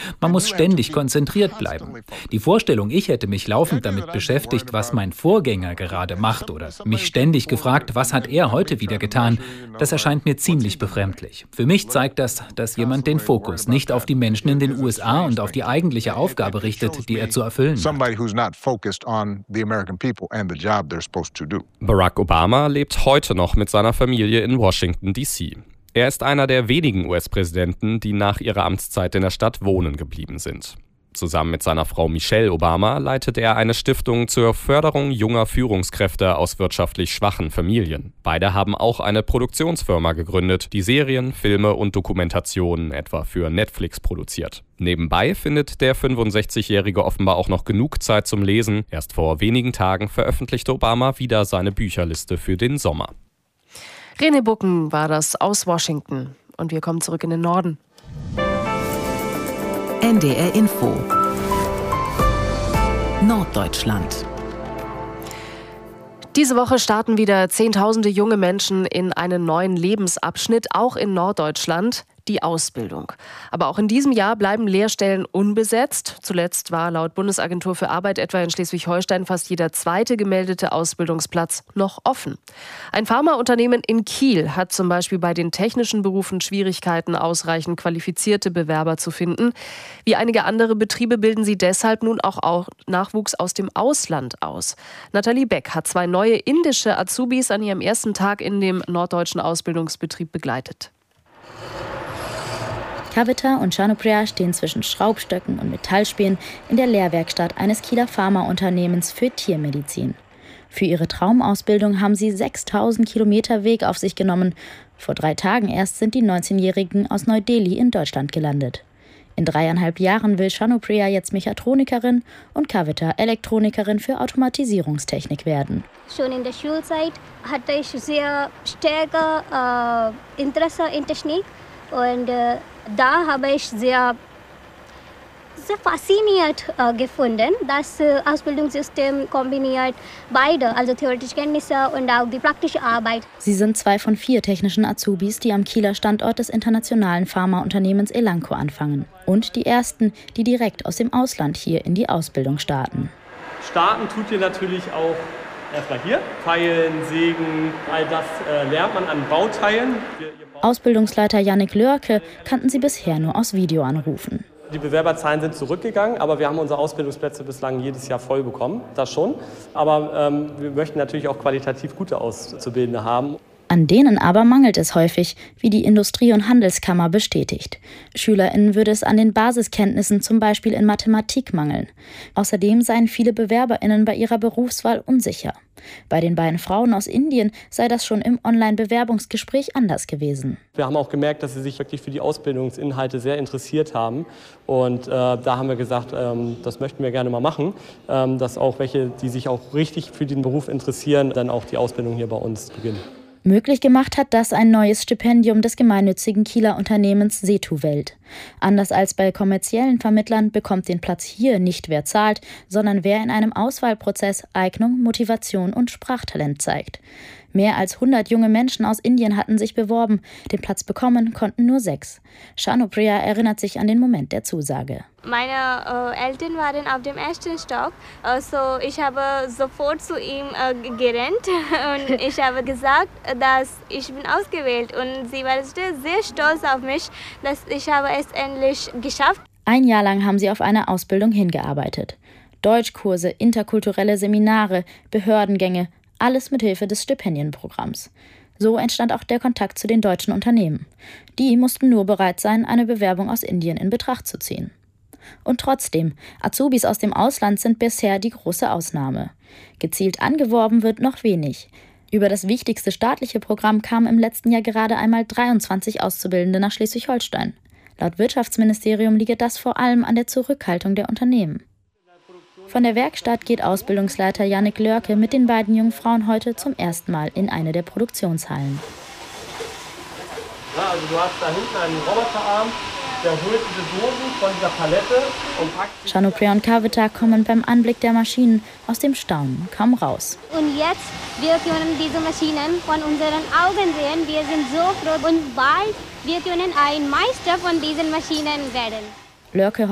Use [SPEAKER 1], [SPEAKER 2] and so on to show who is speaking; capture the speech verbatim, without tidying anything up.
[SPEAKER 1] Man muss ständig konzentriert bleiben. Die Vorstellung, ich hätte mich laufend damit beschäftigt, was mein Vorgänger gerade macht oder mich ständig gefragt, was hat er heute wieder getan, das erscheint mir ziemlich befremdlich. Für mich zeigt das, dass jemand den Fokus nicht auf die Menschen in den U S A und auf die eigentliche Aufgabe richtet, die er zu erfüllen hat.
[SPEAKER 2] Barack Obama lebt heute noch mit seiner Familie in Washington, D C. Er ist einer der wenigen U S-Präsidenten, die nach ihrer Amtszeit in der Stadt wohnen geblieben sind. Zusammen mit seiner Frau Michelle Obama leitet er eine Stiftung zur Förderung junger Führungskräfte aus wirtschaftlich schwachen Familien. Beide haben auch eine Produktionsfirma gegründet, die Serien, Filme und Dokumentationen etwa für Netflix produziert. Nebenbei findet der fünfundsechzigjährige offenbar auch noch genug Zeit zum Lesen. Erst vor wenigen Tagen veröffentlichte Obama wieder seine Bücherliste für den Sommer.
[SPEAKER 3] René Bucken war das aus Washington. Und wir kommen zurück in den Norden.
[SPEAKER 4] N D R Info Norddeutschland.
[SPEAKER 3] Diese Woche starten wieder Zehntausende junge Menschen in einen neuen Lebensabschnitt, auch in Norddeutschland, die Ausbildung. Aber auch in diesem Jahr bleiben Lehrstellen unbesetzt. Zuletzt war laut Bundesagentur für Arbeit etwa in Schleswig-Holstein fast jeder zweite gemeldete Ausbildungsplatz noch offen. Ein Pharmaunternehmen in Kiel hat zum Beispiel bei den technischen Berufen Schwierigkeiten, ausreichend qualifizierte Bewerber zu finden. Wie einige andere Betriebe bilden sie deshalb nun auch Nachwuchs aus dem Ausland aus. Nathalie Beck hat zwei neue indische Azubis an ihrem ersten Tag in dem norddeutschen Ausbildungsbetrieb begleitet.
[SPEAKER 5] Kavita und Chanupriya stehen zwischen Schraubstöcken und Metallspänen in der Lehrwerkstatt eines Kieler Pharmaunternehmens für Tiermedizin. Für ihre Traumausbildung haben sie sechstausend Kilometer Weg auf sich genommen. Vor drei Tagen erst sind die neunzehnjährigen aus Neu-Delhi in Deutschland gelandet. In dreieinhalb Jahren will Chanupriya jetzt Mechatronikerin und Kavita Elektronikerin für Automatisierungstechnik werden.
[SPEAKER 6] Schon in der Schulzeit hatte ich sehr starke äh, Interesse in Technik. Und äh, da habe ich sehr, sehr fasziniert äh, gefunden. Das äh, Ausbildungssystem kombiniert beide, also theoretische Kenntnisse und auch die praktische Arbeit.
[SPEAKER 5] Sie sind zwei von vier technischen Azubis, die am Kieler Standort des internationalen Pharmaunternehmens Elanco anfangen. Und die ersten, die direkt aus dem Ausland hier in die Ausbildung starten.
[SPEAKER 7] Starten tut ihr natürlich auch erstmal hier. Feilen, Sägen, all das äh, lernt man an Bauteilen. Wir,
[SPEAKER 5] Ausbildungsleiter Jannik Lörke kannten sie bisher nur aus Videoanrufen.
[SPEAKER 7] Die Bewerberzahlen sind zurückgegangen, aber wir haben unsere Ausbildungsplätze bislang jedes Jahr voll bekommen, das schon. Aber ähm, wir möchten natürlich auch qualitativ gute Auszubildende haben.
[SPEAKER 5] An denen aber mangelt es häufig, wie die Industrie- und Handelskammer bestätigt. SchülerInnen würde es an den Basiskenntnissen zum Beispiel in Mathematik mangeln. Außerdem seien viele BewerberInnen bei ihrer Berufswahl unsicher. Bei den beiden Frauen aus Indien sei das schon im Online-Bewerbungsgespräch anders gewesen.
[SPEAKER 7] Wir haben auch gemerkt, dass sie sich wirklich für die Ausbildungsinhalte sehr interessiert haben. Und äh, da haben wir gesagt, ähm, das möchten wir gerne mal machen, ähm, dass auch welche, die sich auch richtig für den Beruf interessieren, dann auch die Ausbildung hier bei uns beginnen.
[SPEAKER 5] Möglich gemacht hat das ein neues Stipendium des gemeinnützigen Kieler Unternehmens Setu-Welt. Anders als bei kommerziellen Vermittlern bekommt den Platz hier nicht wer zahlt, sondern wer in einem Auswahlprozess Eignung, Motivation und Sprachtalent zeigt. Mehr als hundert junge Menschen aus Indien hatten sich beworben. Den Platz bekommen konnten nur sechs. Chanupriya erinnert sich an den Moment der Zusage.
[SPEAKER 6] Meine äh, Eltern waren auf dem ersten Stock, also ich habe sofort zu ihm äh, gerannt und ich habe gesagt, dass ich bin ausgewählt und sie war sehr stolz auf mich, dass ich habe es endlich geschafft.
[SPEAKER 5] Ein Jahr lang haben sie auf eine Ausbildung hingearbeitet. Deutschkurse, interkulturelle Seminare, Behördengänge, alles mit Hilfe des Stipendienprogramms. So entstand auch der Kontakt zu den deutschen Unternehmen. Die mussten nur bereit sein, eine Bewerbung aus Indien in Betracht zu ziehen. Und trotzdem, Azubis aus dem Ausland sind bisher die große Ausnahme. Gezielt angeworben wird noch wenig. Über das wichtigste staatliche Programm kamen im letzten Jahr gerade einmal dreiundzwanzig Auszubildende nach Schleswig-Holstein. Laut Wirtschaftsministerium liege das vor allem an der Zurückhaltung der Unternehmen. Von der Werkstatt geht Ausbildungsleiter Jannik Lörke mit den beiden jungen Frauen heute zum ersten Mal in eine der Produktionshallen.
[SPEAKER 7] Ja, also du hast da hinten einen Roboterarm, der holt diese Dosen von dieser Palette und packt sie.
[SPEAKER 5] Chanupriya und Kavita kommen beim Anblick der Maschinen aus dem Staunen kaum raus.
[SPEAKER 6] Und jetzt, wir können diese Maschinen von unseren Augen sehen. Wir sind so froh und bald wir können ein Meister von diesen Maschinen werden.
[SPEAKER 5] Lörke